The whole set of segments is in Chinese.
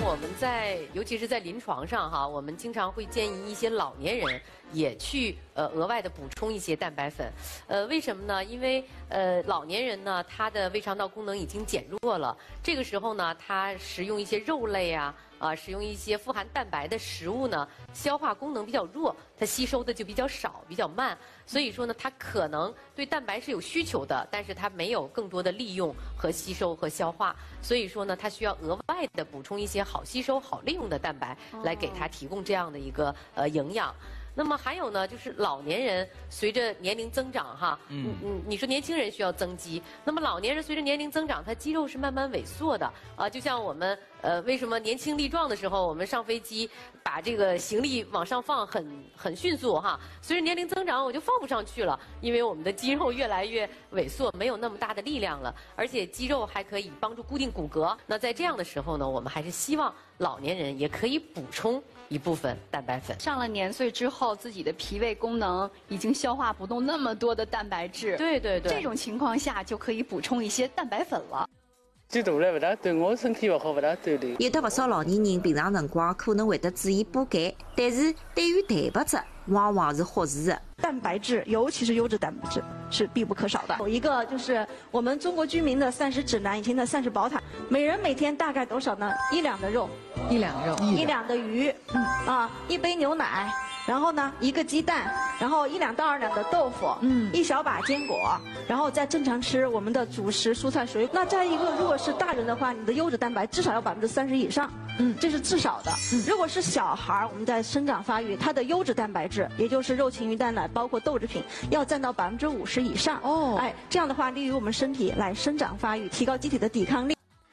我们尤其是在临床上哈，我们经常会建议一些老年人也去额外的补充一些蛋白粉。为什么呢？因为老年人呢，他的胃肠道功能已经减弱了，这个时候呢，他食用一些肉类啊。使用一些富含蛋白的食物呢，消化功能比较弱，它吸收的就比较少，比较慢。所以说呢，它可能对蛋白是有需求的，但是它没有更多的利用和吸收和消化。所以说呢，它需要额外的补充一些好吸收、好利用的蛋白，来给它提供这样的一个营养。那么还有呢，就是老年人随着年龄增长哈，你说年轻人需要增肌，那么老年人随着年龄增长，他肌肉是慢慢萎缩的啊。就像我们为什么年轻力壮的时候，我们上飞机把这个行李往上放很迅速哈，随着年龄增长我就放不上去了，因为我们的肌肉越来越萎缩，没有那么大的力量了，而且肌肉还可以帮助固定骨骼。那在这样的时候呢，我们还是希望老年人也可以补充一部分蛋白粉。 上了年岁之后，自己的脾胃功能已经消化不动那么多的蛋白质。 对对对。 这种情况下就可以补充一些蛋白粉了。 几度了，不大对我身体不好，不大对的。 有的不少老年人平常辰光可能会得注意补钙，但是对于蛋白质往往是忽视的。 蛋白质，尤其是优质蛋白质是必不可少的。有一个就是我们中国居民的膳食指南以前的膳食宝塔，每人每天大概多少呢？1两的肉，1两肉，1两的鱼，1杯牛奶。然后呢，1个鸡蛋，然后1两到2两的豆腐，1小把坚果，然后再正常吃我们的主食蔬菜水果。那再一个，如果是大人的话，你的优质蛋白至少要30%以上，这是至少的。如果是小孩，我们在生长发育，它的优质蛋白质，也就是肉、禽、鱼、蛋、奶，包括豆制品，要占到50%以上。哦，哎，这样的话，利于我们身体来生长发育，提高机体的抵抗力。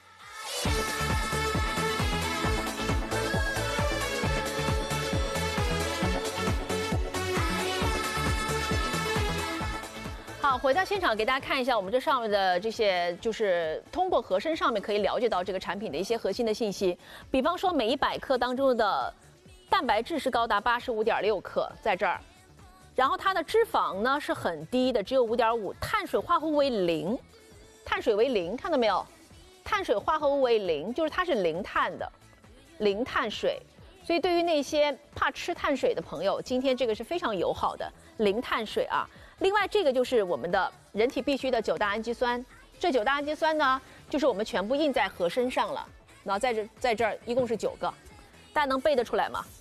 好，回到现场给大家看一下我们这上面的这些，就是通过盒身上面可以了解到这个产品的一些核心的信息。比方说，每100克当中的蛋白质是高达85.6克，在这儿，然后它的脂肪呢是很低的，只有5.5，碳水化合物为0，碳水为0，看到没有？碳水化合物为0，就是它是零碳的，零碳水。所以对于那些怕吃碳水的朋友，今天这个是非常友好的零碳水啊。另外，这个就是我们的人体必需的9大氨基酸。这9大氨基酸呢，就是我们全部印在盒身上了。然后在这儿一共是9个，大家能背得出来吗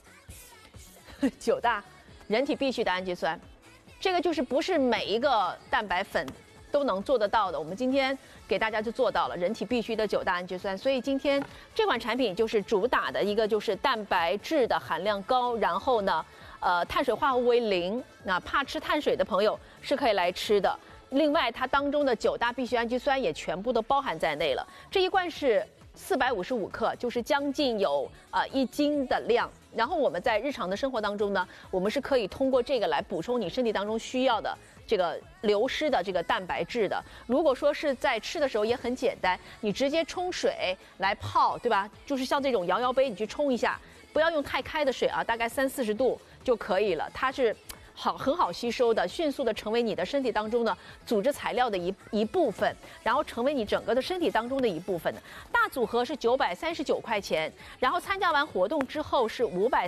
？9大人体必需的氨基酸，这个就是不是每一个蛋白粉都能做得到的。我们今天给大家就做到了人体必需的9大氨基酸。所以今天这款产品就是主打的一个就是蛋白质的含量高，然后呢。碳水化合物为0，那怕吃碳水的朋友是可以来吃的。另外，它当中的9大必需氨基酸也全部都包含在内了。这一罐是455克，就是将近有1斤的量。然后我们在日常的生活当中呢，我们是可以通过这个来补充你身体当中需要的这个流失的这个蛋白质的。如果说是在吃的时候也很简单，你直接冲水来泡，对吧？就是像这种摇摇杯，你去冲一下，不要用太开的水啊，大概30-40度就可以了。它是很好吸收的，迅速的成为你的身体当中的组织材料的一部分，然后成为你整个的身体当中的一部分的。大组合是939块钱，然后参加完活动之后是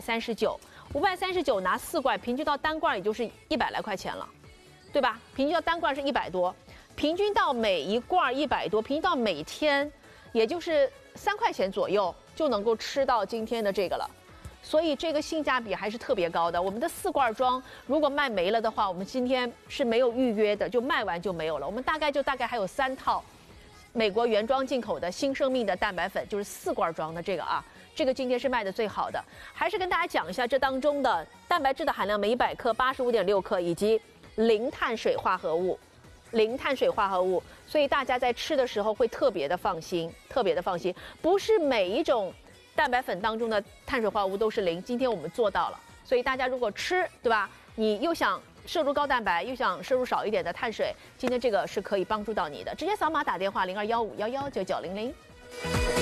539，539拿4罐，平均到单罐也就是100来块钱了，对吧？平均到单罐是100多，平均到每一罐100多，平均到每天也就是3块钱左右就能够吃到今天的这个了。所以这个性价比还是特别高的。我们的4罐装如果卖没了的话，我们今天是没有预约的，就卖完就没有了。我们大概还有3套美国原装进口的新生命的蛋白粉，就是4罐装的这个啊，这个今天是卖的最好的。还是跟大家讲一下这当中的蛋白质的含量，每100克85.6克，以及零碳水化合物。所以大家在吃的时候会特别的放心，不是每一种蛋白粉当中的碳水化合物都是0，今天我们做到了。所以大家如果吃，对吧？你又想摄入高蛋白，又想摄入少一点的碳水，今天这个是可以帮助到你的。直接扫码打电话0215119900。